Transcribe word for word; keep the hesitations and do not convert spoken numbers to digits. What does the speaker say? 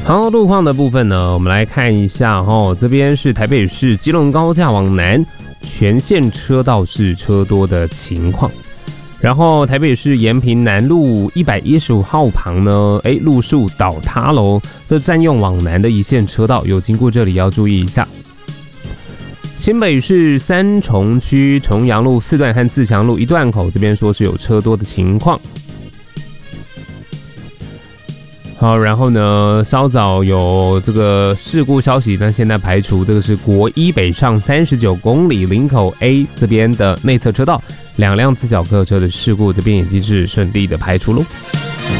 好，路况的部分呢，我们来看一下哦。这边是台北市基隆高架往南全线车道是车多的情况。然后台北市延平南路一百一十五号旁呢，哎，路树倒塌喽，这占用往南的一线车道，有经过这里要注意一下。新北市三重区重阳路四段和自强路一段口，这边说是有车多的情况。好，然后呢，稍早有这个事故消息，那现在排除这个是国一北上三十九公里林口 A 这边的内侧车道，两辆自小客车的事故，这边已经是顺利的排除喽。